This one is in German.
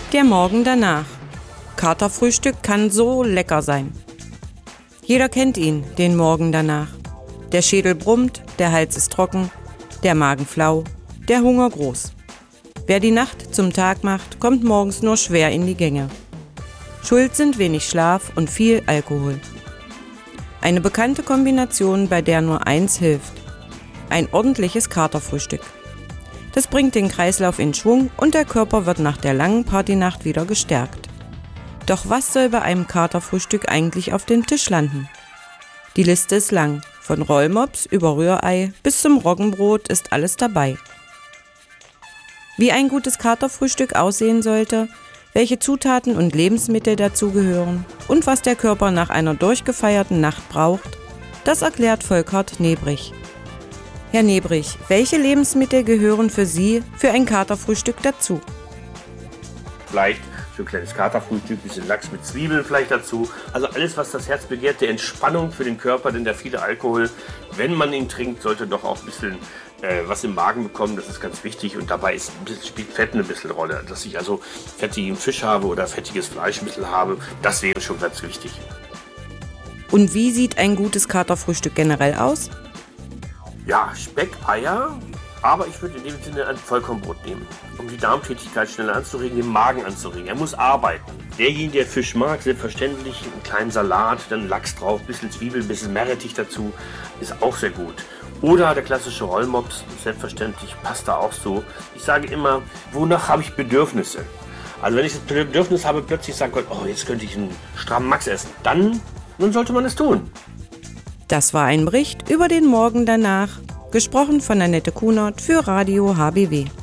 Der Morgen danach. Katerfrühstück kann so lecker sein. Jeder kennt ihn, den Morgen danach. Der Schädel brummt, der Hals ist trocken, der Magen flau, der Hunger groß. Wer die Nacht zum Tag macht, kommt morgens nur schwer in die Gänge. Schuld sind wenig Schlaf und viel Alkohol. Eine bekannte Kombination, bei der nur eins hilft: ein ordentliches Katerfrühstück. Das bringt den Kreislauf in Schwung und der Körper wird nach der langen Partynacht wieder gestärkt. Doch was soll bei einem Katerfrühstück eigentlich auf dem Tisch landen? Die Liste ist lang. Von Rollmops über Rührei bis zum Roggenbrot ist alles dabei. Wie ein gutes Katerfrühstück aussehen sollte, welche Zutaten und Lebensmittel dazugehören und was der Körper nach einer durchgefeierten Nacht braucht, das erklärt Volkert Nebrich. Herr Nebrich, welche Lebensmittel gehören für Sie für ein Katerfrühstück dazu? Vielleicht für ein kleines Katerfrühstück, ein bisschen Lachs mit Zwiebeln vielleicht dazu. Also alles, was das Herz begehrt, der Entspannung für den Körper, denn der viele Alkohol, wenn man ihn trinkt, sollte doch auch ein bisschen was im Magen bekommen, das ist ganz wichtig. Und dabei spielt Fett eine bisschen Rolle. Dass ich also fettigen Fisch habe oder fettiges Fleisch ein bisschen habe, das wäre schon ganz wichtig. Und wie sieht ein gutes Katerfrühstück generell aus? Ja, Speck, Eier, aber ich würde in dem Sinne ein Vollkornbrot nehmen, um die Darmtätigkeit schneller anzuregen, den Magen anzuregen. Er muss arbeiten. Derjenige, der Fisch mag, selbstverständlich einen kleinen Salat, dann Lachs drauf, ein bisschen Zwiebeln, ein bisschen Meerrettich dazu, ist auch sehr gut. Oder der klassische Rollmops, selbstverständlich, passt da auch so. Ich sage immer, wonach habe ich Bedürfnisse? Also wenn ich das Bedürfnis habe, plötzlich sagen kann, oh, jetzt könnte ich einen strammen Max essen, dann sollte man es tun. Das war ein Bericht über den Morgen danach, gesprochen von Annette Kunert für Radio HBW.